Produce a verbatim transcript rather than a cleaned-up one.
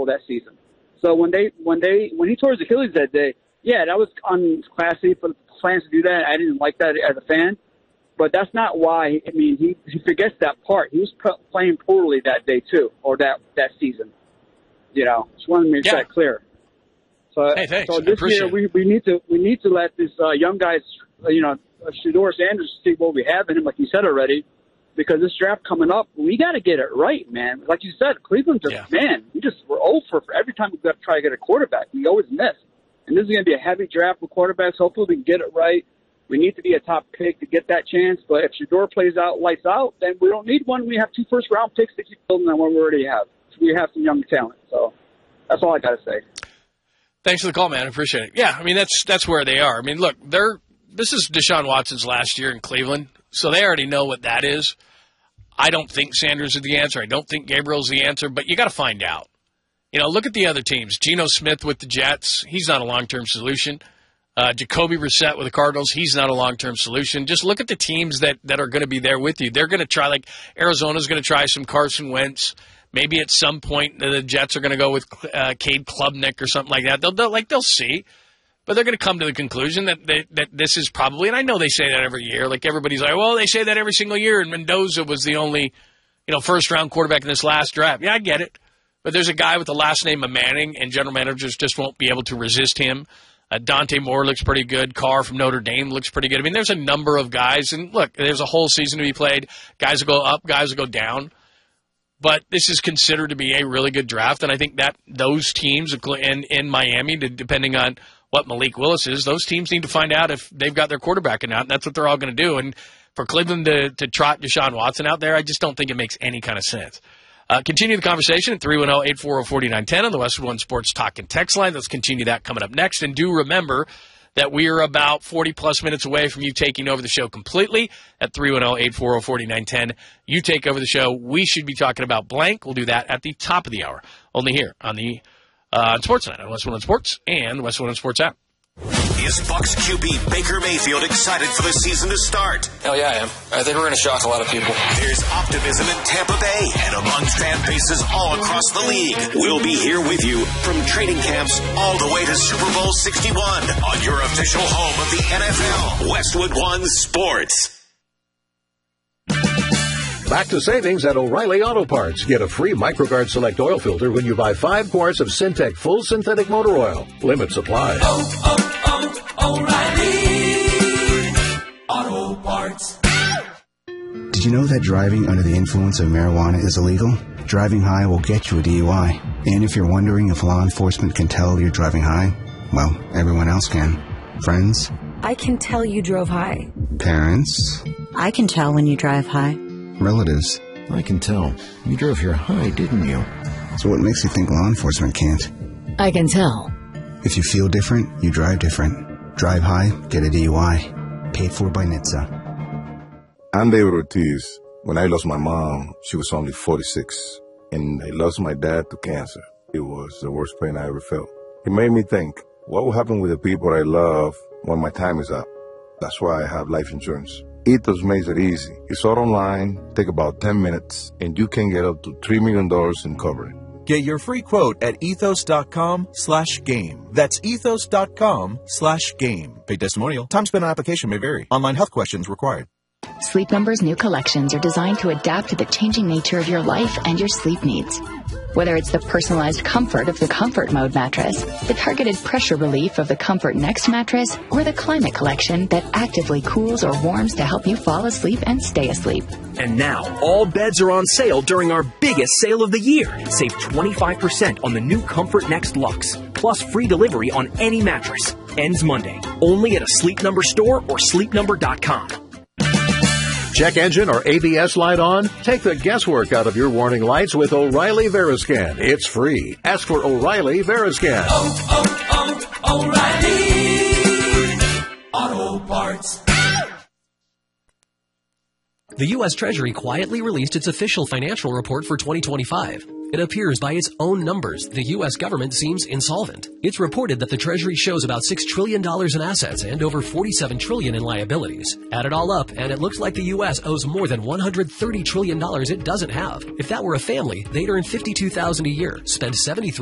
successful that season. So when they when they when he tore his Achilles that day, yeah, that was unclassy for the fans to do that. I didn't like that as a fan, but that's not why. I mean, he, he forgets that part. He was p- playing poorly that day too, or that that season. You know, just wanted to make yeah. that clear. So, hey, thanks. so this year we, we need to we need to let this uh, young guys, uh, you know, Shedeur Sanders, see what we have in him, like you said already. Because this draft coming up, we got to get it right, man. Like you said, Cleveland just, yeah. man, we just, we're over for every time we got to try to get a quarterback. We always miss. And this is going to be a heavy draft with quarterbacks. Hopefully we can get it right. We need to be a top pick to get that chance. But if Shedeur plays out, lights out, then we don't need one. We have two first-round picks to keep building on what we already have. So we have some young talent. So that's all I got to say. Thanks for the call, man. I appreciate it. Yeah, I mean, that's that's where they are. I mean, look, they're this is Deshaun Watson's last year in Cleveland. So they already know what that is. I don't think Sanders is the answer. I don't think Gabriel's the answer, but you got to find out. You know, look at the other teams. Geno Smith with the Jets, he's not a long-term solution. Uh, Jacoby Brissett with the Cardinals, he's not a long-term solution. Just look at the teams that, that are going to be there with you. They're going to try, like Arizona's going to try some Carson Wentz. Maybe at some point the Jets are going to go with uh, Cade Klubnik or something like that. They'll, they'll like they'll see. But they're going to come to the conclusion that they, that this is probably, and I know they say that every year. Like everybody's like, well, they say that every single year, and Mendoza was the only, you know, first-round quarterback in this last draft. Yeah, I get it. But there's a guy with the last name of Manning, and general managers just won't be able to resist him. Uh, Dante Moore looks pretty good. Carr from Notre Dame looks pretty good. I mean, there's a number of guys, and look, there's a whole season to be played. Guys will go up, guys will go down. But this is considered to be a really good draft, and I think that those teams in, in Miami, depending on what Malik Willis is, those teams need to find out if they've got their quarterback or not. And that's what they're all going to do. And for Cleveland to, to trot Deshaun Watson out there, I just don't think it makes any kind of sense. Uh, continue the conversation at three one zero, eight four zero, four nine one zero on the Westwood One Sports Talk and Text line. Let's continue that coming up next. And do remember that we are about forty-plus minutes away from you taking over the show completely at three one zero, eight four zero, four nine one zero. You take over the show. We should be talking about blank. We'll do that at the top of the hour, only here on the Uh, on Sportsnet, on Westwood One Sports, and the Westwood One Sports app. Is Bucs Q B Baker Mayfield excited for the season to start? Hell yeah, I am. I think we're going to shock a lot of people. There's optimism in Tampa Bay and among fan bases all across the league. We'll be here with you from training camps all the way to Super Bowl sixty-one on your official home of the N F L, Westwood One Sports. Back to savings at O'Reilly Auto Parts. Get a free MicroGuard Select oil filter when you buy five quarts of Syntec Full Synthetic Motor Oil. Limit supply. Oh, oh, oh, O'Reilly Auto Parts. Did you know that driving under the influence of marijuana is illegal? Driving high will get you a D U I. And if you're wondering if law enforcement can tell you're driving high, well, everyone else can. Friends? I can tell you drove high. Parents? I can tell when you drive high. Relatives? I can tell. You drove here high, didn't you? So what makes you think law enforcement can't? I can tell. If you feel different, you drive different. Drive high, get a D U I. Paid for by N H T S A. I'm David Ortiz. When I lost my mom, she was only forty-six. And I lost my dad to cancer. It was the worst pain I ever felt. It made me think, what will happen with the people I love when my time is up? That's why I have life insurance. Ethos makes it easy. It's all online, take about ten minutes, and you can get up to three million dollars in coverage. Get your free quote at ethos.com slash game. That's ethos.com slash game. Paid testimonial. Time spent on application may vary. Online health questions required. Sleep Number's new collections are designed to adapt to the changing nature of your life and your sleep needs. Whether it's the personalized comfort of the Comfort Mode mattress, the targeted pressure relief of the Comfort Next mattress, or the Climate Collection that actively cools or warms to help you fall asleep and stay asleep. And now, all beds are on sale during our biggest sale of the year. Save twenty-five percent on the new Comfort Next Luxe, plus free delivery on any mattress. Ends Monday, only at a Sleep Number store or sleep number dot com. Check engine or A B S light on? Take the guesswork out of your warning lights with O'Reilly Veriscan. It's free. Ask for O'Reilly Veriscan. Oh, oh, oh, O'Reilly Auto Parts. The U S Treasury quietly released its official financial report for twenty twenty-five. It appears by its own numbers, the U S government seems insolvent. It's reported that the Treasury shows about six trillion dollars in assets and over forty-seven trillion dollars in liabilities. Add it all up, and it looks like the U S owes more than one hundred thirty trillion dollars it doesn't have. If that were a family, they'd earn fifty-two thousand dollars a year, spend seventy-three